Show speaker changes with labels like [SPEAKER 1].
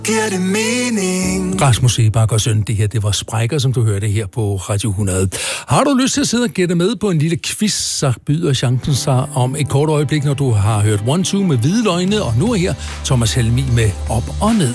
[SPEAKER 1] Giver det mening?
[SPEAKER 2] Rasmus Seebach og søn, det her, det var Sprækker, som du hørte her på Radio 100. Har du lyst til at sidde og gætte med på en lille quiz, så byder chancen sig om et kort øjeblik, når du har hørt 1-2 med hvide løgne, og nu er her Thomas Helmig med Op og Ned.